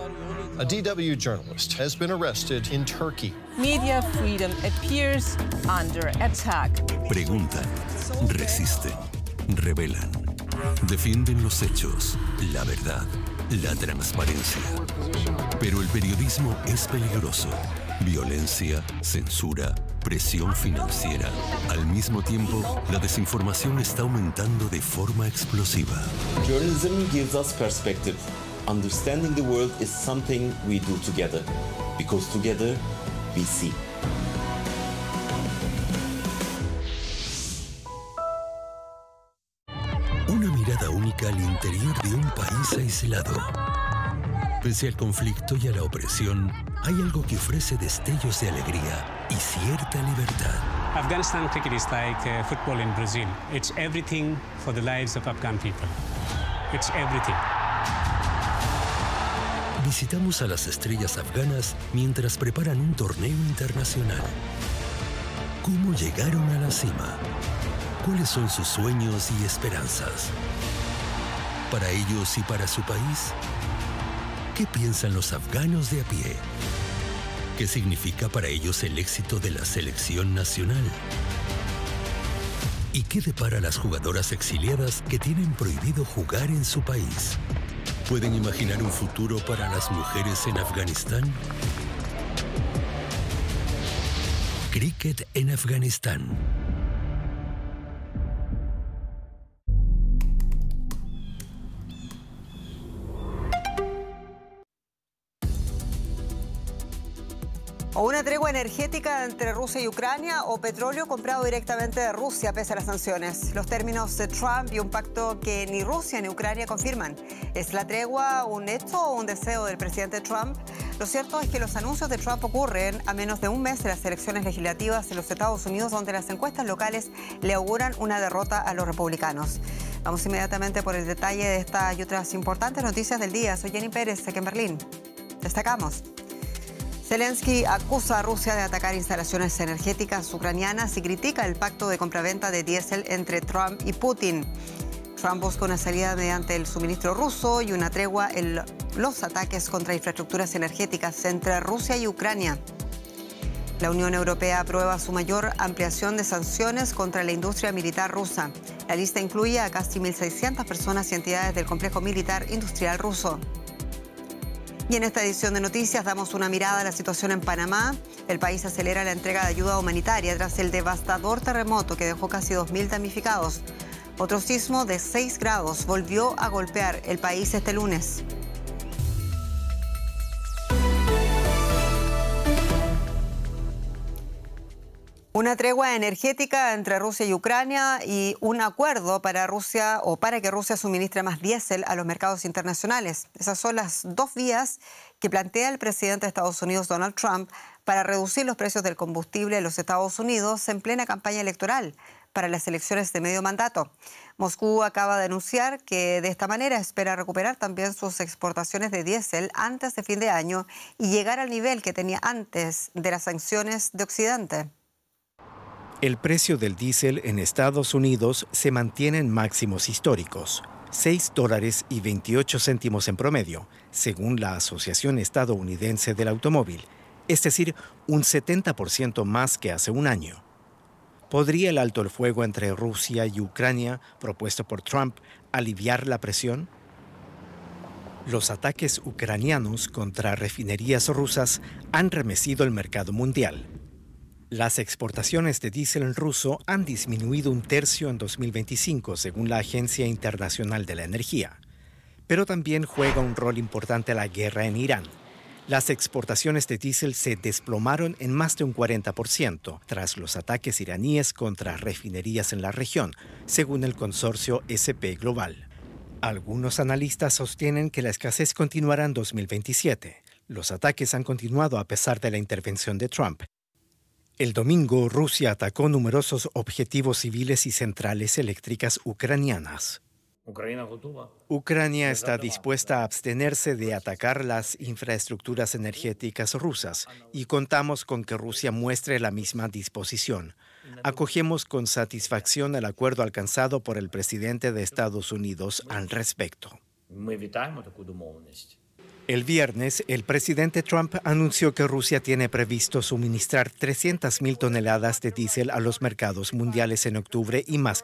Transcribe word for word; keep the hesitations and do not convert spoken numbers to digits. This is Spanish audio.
A D W journalist has been arrested in Turkey. Media freedom appears under attack. Preguntan, resisten, revelan, defienden los hechos, la verdad, la transparencia. Pero el periodismo es peligroso. Violencia, censura, presión financiera. Al mismo tiempo, la desinformación está aumentando de forma explosiva. Journalism gives us perspective. Understanding the world is something we do together, because together we see. Una mirada única al interior de un país aislado. Pese al conflicto y a la opresión, hay algo que ofrece destellos de alegría y cierta libertad. Afghanistan cricket is like uh, football in Brazil. It's everything for the lives of Afghan people. It's everything. Visitamos a las estrellas afganas mientras preparan un torneo internacional. ¿Cómo llegaron a la cima? ¿Cuáles son sus sueños y esperanzas? Para ellos y para su país, ¿qué piensan los afganos de a pie? ¿Qué significa para ellos el éxito de la selección nacional? ¿Y qué depara a las jugadoras exiliadas que tienen prohibido jugar en su país? ¿Pueden imaginar un futuro para las mujeres en Afganistán? Cricket en Afganistán. O una tregua energética entre Rusia y Ucrania o petróleo comprado directamente de Rusia pese a las sanciones. Los términos de Trump y un pacto que ni Rusia ni Ucrania confirman. ¿Es la tregua un hecho o un deseo del presidente Trump? Lo cierto es que los anuncios de Trump ocurren a menos de un mes de las elecciones legislativas en los Estados Unidos, donde las encuestas locales le auguran una derrota a los republicanos. Vamos inmediatamente por el detalle de esta y otras importantes noticias del día. Soy Jenny Pérez, aquí en Berlín. Destacamos. Zelensky acusa a Rusia de atacar instalaciones energéticas ucranianas y critica el pacto de compraventa de diésel entre Trump y Putin. Trump busca una salida mediante el suministro ruso y una tregua en los ataques contra infraestructuras energéticas entre Rusia y Ucrania. La Unión Europea aprueba su mayor ampliación de sanciones contra la industria militar rusa. La lista incluye a casi mil seiscientas personas y entidades del complejo militar industrial ruso. Y en esta edición de Noticias damos una mirada a la situación en Panamá. El país acelera la entrega de ayuda humanitaria tras el devastador terremoto que dejó casi dos mil damnificados. Otro sismo de seis grados volvió a golpear el país este lunes. Una tregua energética entre Rusia y Ucrania y un acuerdo para Rusia o para que Rusia suministre más diésel a los mercados internacionales. Esas son las dos vías que plantea el presidente de Estados Unidos, Donald Trump, para reducir los precios del combustible en los Estados Unidos en plena campaña electoral para las elecciones de medio mandato. Moscú acaba de anunciar que de esta manera espera recuperar también sus exportaciones de diésel antes de fin de año y llegar al nivel que tenía antes de las sanciones de Occidente. El precio del diésel en Estados Unidos se mantiene en máximos históricos, seis dólares y veintiocho céntimos en promedio, según la Asociación Estadounidense del Automóvil, es decir, un setenta por ciento más que hace un año. ¿Podría el alto el fuego entre Rusia y Ucrania, propuesto por Trump, aliviar la presión? Los ataques ucranianos contra refinerías rusas han remecido el mercado mundial. Las exportaciones de diésel ruso han disminuido un tercio en dos mil veinticinco, según la Agencia Internacional de la Energía. Pero también juega un rol importante la guerra en Irán. Las exportaciones de diésel se desplomaron en más de un cuarenta por ciento tras los ataques iraníes contra refinerías en la región, según el consorcio S P Global. Algunos analistas sostienen que la escasez continuará en dos mil veintisiete. Los ataques han continuado a pesar de la intervención de Trump. El domingo, Rusia atacó numerosos objetivos civiles y centrales eléctricas ucranianas. Ucrania está dispuesta a abstenerse de atacar las infraestructuras energéticas rusas y contamos con que Rusia muestre la misma disposición. Acogemos con satisfacción el acuerdo alcanzado por el presidente de Estados Unidos al respecto. El viernes, el presidente Trump anunció que Rusia tiene previsto suministrar trescientas mil toneladas de diésel a los mercados mundiales en octubre y más